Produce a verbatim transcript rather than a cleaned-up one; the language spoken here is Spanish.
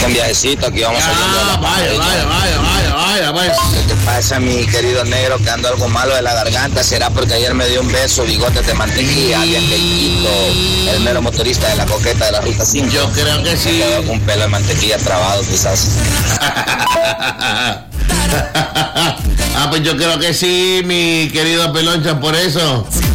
un viajecito, aquí vamos Ah, saliendo. vaya, vaya, vaya, vaya, vaya, vaya. ¿Qué te pasa, mi querido negro, que ando algo malo de la garganta? ¿Será porque ayer me dio un beso, bigotes de mantequilla, alguien Quito, el mero motorista de la coqueta de la ruta cinco? Yo creo que sí. Me quedó con un pelo de mantequilla trabado, quizás. Ah, pues yo creo que sí, mi querido Peloncha, por eso.